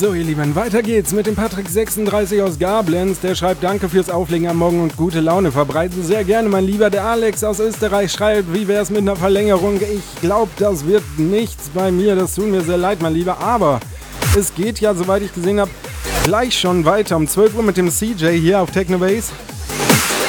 So ihr Lieben, weiter geht's mit dem Patrick36 aus Gablenz. Der schreibt: Danke fürs Auflegen am Morgen und gute Laune verbreiten. Sehr gerne, mein Lieber. Der Alex aus Österreich schreibt: Wie wär's mit einer Verlängerung? Ich glaube, das wird nichts bei mir. Das tut mir sehr leid, mein Lieber. Aber es geht ja, soweit ich gesehen habe, gleich schon weiter um 12 Uhr mit dem CJ hier auf Technobase.